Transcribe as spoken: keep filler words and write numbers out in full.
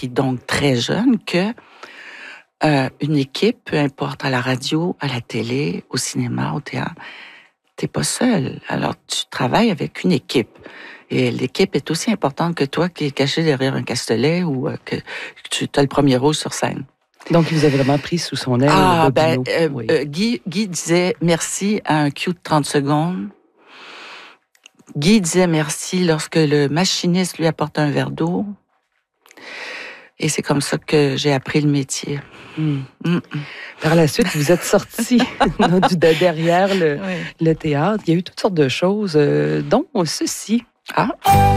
appris donc très jeune que euh, une équipe, peu importe à la radio, à la télé, au cinéma, au théâtre, t'es pas seul. Alors, tu travailles avec une équipe. Et l'équipe est aussi importante que toi qui es caché derrière un castelet ou euh, que, que tu as le premier rôle sur scène. Donc, il vous a vraiment pris sous son aile, Ah, Bobino. ben, euh, Oui. euh, Guy, Guy disait merci à un cue de trente secondes. Guy disait merci lorsque le machiniste lui apporte un verre d'eau. Et c'est comme ça que j'ai appris le métier. Mm. Mm. Par la suite, vous êtes sorti de derrière le, Oui. le théâtre. Il y a eu toutes sortes de choses, euh, dont ceci. Ah!